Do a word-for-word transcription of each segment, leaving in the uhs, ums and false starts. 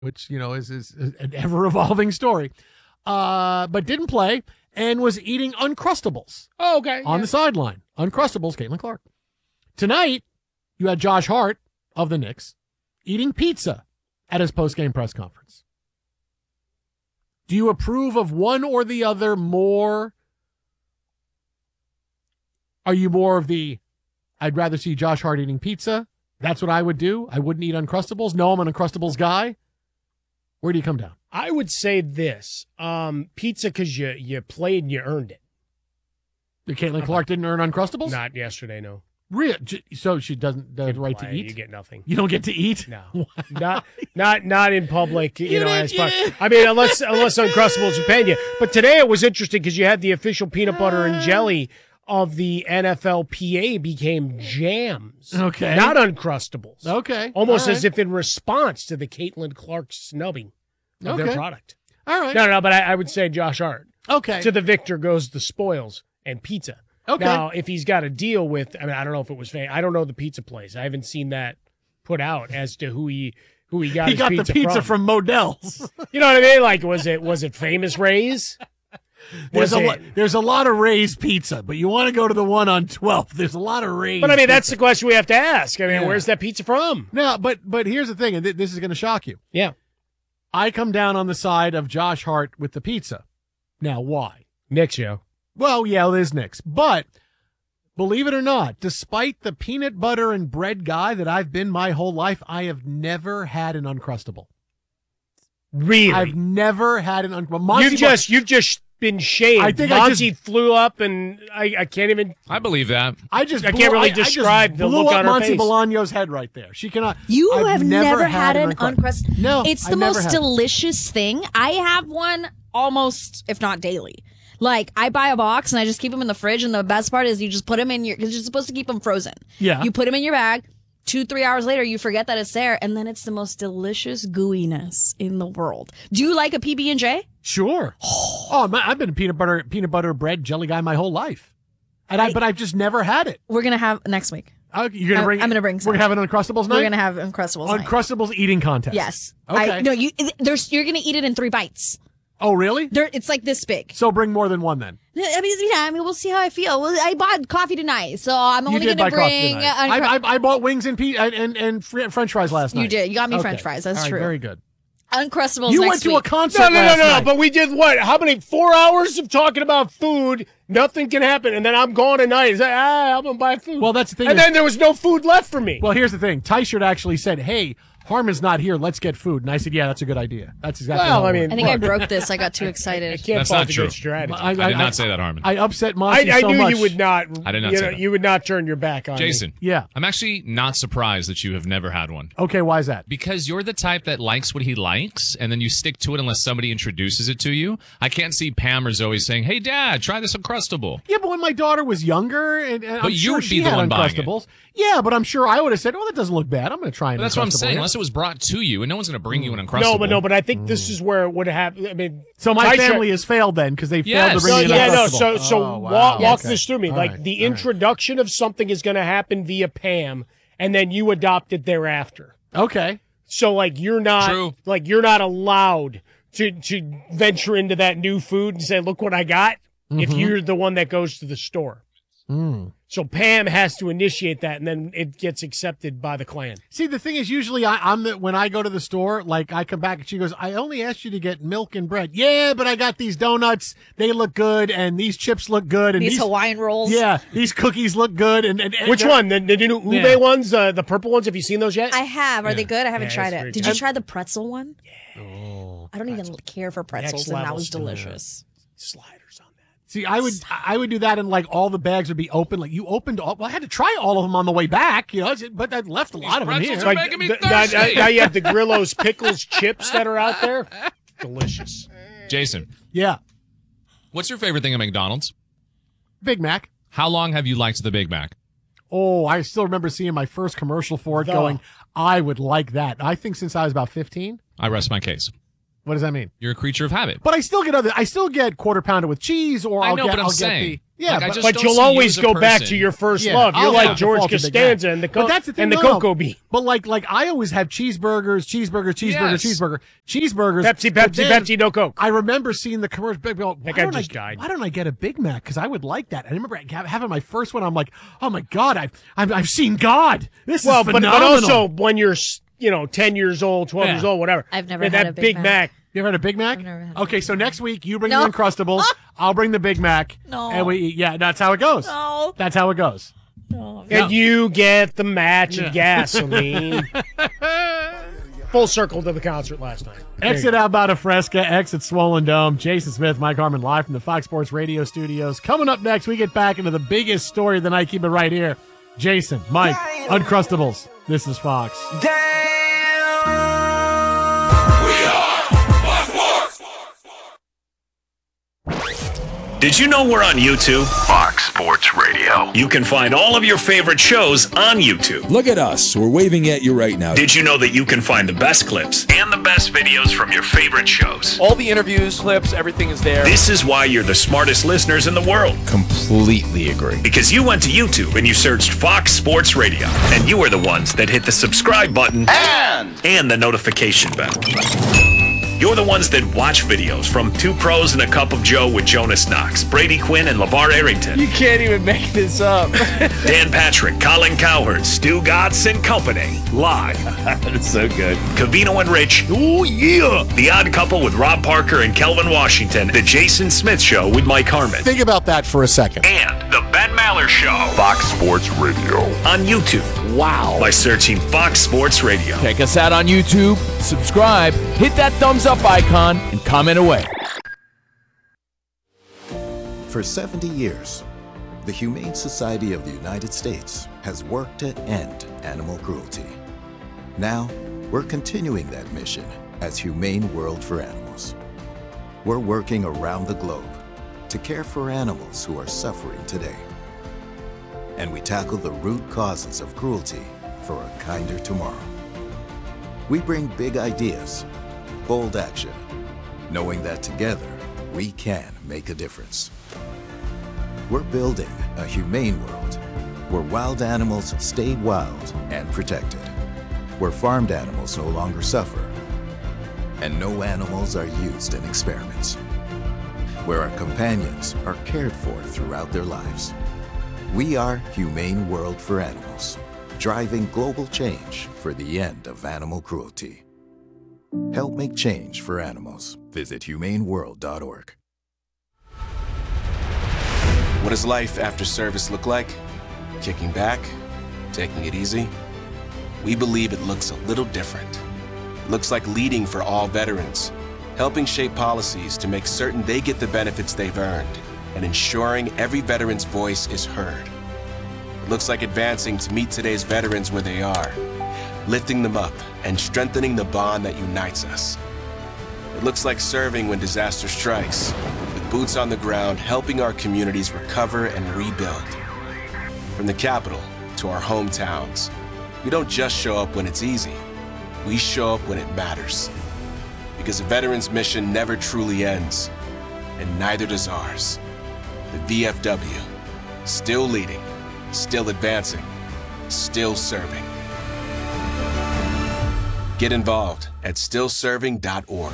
which, you know, is, is an ever-evolving story, uh, but didn't play and was eating Uncrustables. Oh, okay. On yeah. the sideline. Uncrustables, Caitlin Clark. Tonight, you had Josh Hart of the Knicks eating pizza at his post-game press conference. Do you approve of one or the other more? Are you more of the, I'd rather see Josh Hart eating pizza? That's what I would do. I wouldn't eat Uncrustables. No, I'm an Uncrustables guy. Where do you come down? I would say this. Um, pizza because you, you played and you earned it. The Caitlin Clark didn't earn Uncrustables? Not yesterday, no. Real, so she doesn't have the right play, to eat? You get nothing. You don't get to eat? No. not not not in public, you, You know, didn't- as far, you- I mean, unless unless Uncrustables are paying you. But today it was interesting because you had the official peanut butter and jelly of the N F L P A became jams. Okay. Not Uncrustables. Okay. Almost All as right. if in response to the Caitlin Clark snubbing of Okay. their product. All right. No, no, but I, I would say Josh Hart. Okay. To the victor goes the spoils and pizza. Okay. Now, if he's got a deal with, I mean, I don't know if it was fake. I don't know the pizza place. I haven't seen that put out as to who he who he got. he his got pizza the pizza from. from, Modell's. You know what I mean? Like, was it was it Famous Ray's? There's Was a it- lo- there's a lot of Ray's pizza, but you want to go to the one on twelfth. There's a lot of Ray's. But I mean, that's pizza. the question we have to ask. I mean, Yeah. where's that pizza from? No, but but here's the thing, and th- this is going to shock you. Yeah, I come down on the side of Josh Hart with the pizza. Now, why? Nick Joe. Well, yeah, it is Knicks. But believe it or not, despite the peanut butter and bread guy that I've been my whole life, I have never had an Uncrustable. Really? I've never had an Uncrustable. You've just you've just been shaved. I think I Monty just- flew up, and I, I can't even. I believe that. I just I blew, can't really I- I just describe the blew look up on her Monty face. Bolaño's head right there. She cannot. You I've have never, never had an Uncrustable. Uncrustable. No, It's the I never most have. delicious thing. I have one almost, if not daily. Like, I buy a box and I just keep them in the fridge, and the best part is you just put them in your, because you're supposed to keep them frozen. Yeah. You put them in your bag. Two, three hours later, you forget that it's there, and then it's the most delicious gooiness in the world. Do you like a P B and J? Sure. Oh, man, I've been a peanut butter, peanut butter bread jelly guy my whole life, and I, I- but I've just never had it. We're gonna have next week. Uh, you're gonna I'm- bring. I'm gonna bring We're some. gonna have an Uncrustables night. We're gonna have Uncrustables. night. Uncrustables eating contest. Yes. Okay. I, no, you. There's. You're gonna eat it in three bites. Oh, really? They're, it's like this big. So bring more than one then. I mean, yeah. I mean, we'll see how I feel. Well, I bought coffee tonight, so I'm You only did gonna buy coffee bring. tonight. uh, I, Uncru- I, I bought wings and pe- and and, and fr- French fries last night. You did. You got me Okay. French fries. That's All right, true. Very good. Uncrustables. You next went to week. a concert No, no, no, last no. night. But we did what? How many? Four hours of talking about food. Nothing can happen, and then I'm gone tonight. Is that ah? I'm gonna buy food. Well, that's the thing And is- then there was no food left for me. Well, here's the thing. Tyshirt actually said, "Hey, Harmon's not here. Let's get food." And I said, "Yeah, that's a good idea." That's exactly. Well, how it I mean, went. I think I broke this. I got too I excited. can't That's fault not the true. good strategy. I, I did not say that, Harmon. I upset I, Monty I so knew much. you would not. I did not you say know, that. You would not turn your back on me. Jason, Yeah. I'm actually not surprised that you have never had one. Okay. Why is that? Because you're the type that likes what he likes, and then you stick to it unless somebody introduces it to you. I can't see Pam or Zoe saying, "Hey, Dad, try this Uncrustable." Yeah, but when my daughter was younger, and, and But I'm you sure would she be the had one buying it. Uncrustables. Yeah, but I'm sure I would have said, "Oh, that doesn't look bad. I'm going to try an But that's what I'm Uncrustable." saying. Yeah. Unless it was brought to you, and no one's going to bring you an Uncrustable. No, but no, but I think this is where it would have. I mean, So my I family try- has failed then because they Yes. failed to bring No, me an yeah, no. Uncrustable. So, so Oh, wow. walk, walk Okay. this through me. All like right, the all right. introduction of something is going to happen via Pam, and then you adopt it thereafter. Okay. So, like, you're not True. like you're not allowed to to venture into that new food and say, "Look what I got." If Mhm. you're the one that goes to the store. Mm. So Pam has to initiate that, and then it gets accepted by the clan. See, the thing is, usually I, I'm the when I go to the store, like I come back and she goes, "I only asked you to get milk and bread." Yeah, but I got these donuts; they look good, and these chips look good, and These these, Hawaiian rolls. yeah, these cookies look good. And, and, and Which they're- one? The, the new ube Yeah. ones, uh, the purple ones? Have you seen those yet? I have. Are they good? I haven't Yeah, tried it's it. very Did good. you try the pretzel one? Oh. I don't even care for pretzels, and that level was stuff. delicious. Sliders on that. See, I would I would do that, and like all the bags would be open. Like you opened all. Well, I had to try all of them on the way back, you know, but I left a lot of them pretzels here. are making me th- now, thirsty. now you have the Grillo's pickles chips that are out there. Delicious. Jason, Yeah, what's your favorite thing at McDonald's? Big Mac. How long have you liked the Big Mac? Oh, I still remember seeing my first commercial for it. The- Going, I would like that. I think since I was about fifteen. I rest my case. What does that mean? You're a creature of habit. But I still get other. I still get quarter pounder with cheese, or I I'll know, get. but I'm I'll get saying, the yeah. like, I but, just But don't you'll see you always as a go back person. to your first Yeah, love. You're I'll like have George default to Big Mac. Costanza and the co- But that's the thing, and the no, no. cocoa bean. But like, like I always have cheeseburgers, cheeseburger, cheeseburger, Yes. cheeseburger, cheeseburgers. Pepsi, but Pepsi, then Pepsi, no Coke. I remember seeing the commercial. Big Bill, why That guy don't just I, died. Why don't I get a Big Mac? Because I would like that. And I remember having my first one. I'm like, oh my god, I've I've, I've seen God. This Well, is but, phenomenal. but also when you're, you know, ten years old, twelve Yeah. years old, whatever. I've never man, had that a Big Mac. Mac. You ever had a Big Mac? I've never had a Okay, Big so next week you bring No. the Uncrustables. I'll bring the Big Mac. No. And we eat. Yeah, that's how it goes. No. That's how it goes. No. And you get the match Yeah. and gasoline. Full circle to the concert last night. There you Exit go. out Bada Fresca, exit Swollen Dome. Jason Smith, Mike Harmon live from the Fox Sports Radio studios. Coming up next, we get back into the biggest story of the night. Keep it right here. Jason, Mike, Uncrustables. This is Fox. Did you know we're on YouTube? Fox Sports Radio. You can find all of your favorite shows on YouTube. Look at us. We're waving at you right now. Did you know that you can find the best clips and the best videos from your favorite shows? All the interviews, clips, everything is there. This is why you're the smartest listeners in the world. Completely agree. Because you went to YouTube and you searched Fox Sports Radio. And you are the ones that hit the subscribe button and, and the notification bell. You're the ones that watch videos from Two Pros and a Cup of Joe with Jonas Knox, Brady Quinn, and LeVar Arrington. You can't even make this up. Dan Patrick, Colin Cowherd, Stu Gatz and Company. Live. That's so good. Cavino and Rich. Oh, yeah. The Odd Couple with Rob Parker and Kelvin Washington. The Jason Smith Show with Mike Harmon. Think about that for a second. And The Ben Maller Show. Fox Sports Radio. On YouTube. Wow. By searching Fox Sports Radio. Check us out on YouTube, subscribe, hit that thumbs up icon, and comment away. For seventy years, the Humane Society of the United States has worked to end animal cruelty. Now, we're continuing that mission as Humane World for Animals. We're working around the globe to care for animals who are suffering today. And we tackle the root causes of cruelty for a kinder tomorrow. We bring big ideas, bold action, knowing that together we can make a difference. We're building a humane world where wild animals stay wild and protected, where farmed animals no longer suffer, and no animals are used in experiments, where our companions are cared for throughout their lives. We are Humane World for Animals, driving global change for the end of animal cruelty. Help make change for animals. Visit humane world dot org. What does life after service look like? Kicking back? Taking it easy? We believe it looks a little different. It looks like leading for all veterans, helping shape policies to make certain they get the benefits they've earned, and ensuring every veteran's voice is heard. It looks like advancing to meet today's veterans where they are, lifting them up and strengthening the bond that unites us. It looks like serving when disaster strikes, with boots on the ground helping our communities recover and rebuild. From the capital to our hometowns, we don't just show up when it's easy, we show up when it matters. Because a veteran's mission never truly ends, and neither does ours. The V F W, still leading, still advancing, still serving. Get involved at still serving dot org.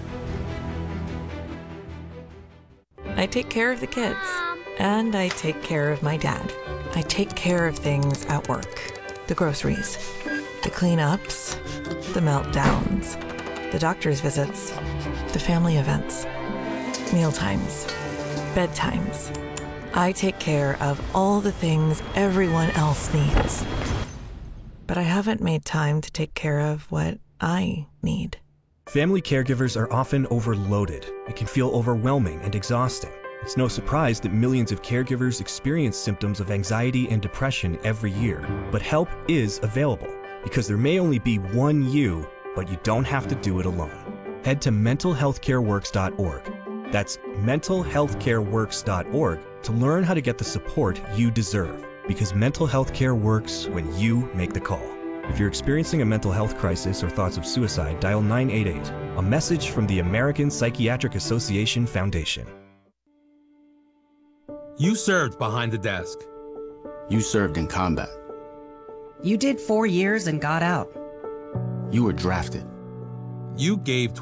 I take care of the kids, and I take care of my dad. I take care of things at work. The groceries, the cleanups, the meltdowns, the doctor's visits, the family events, mealtimes, bedtimes. I take care of all the things everyone else needs. But I haven't made time to take care of what I need. Family caregivers are often overloaded. It can feel overwhelming and exhausting. It's no surprise that millions of caregivers experience symptoms of anxiety and depression every year. But help is available, because there may only be one you, but you don't have to do it alone. Head to mental health care works dot org. That's mental health care works dot org to learn how to get the support you deserve, because mental health care works when you make the call. If you're experiencing a mental health crisis or thoughts of suicide, dial nine eight eight. A message from the American Psychiatric Association Foundation. You served behind the desk. You served in combat. You did four years and got out. You were drafted. You gave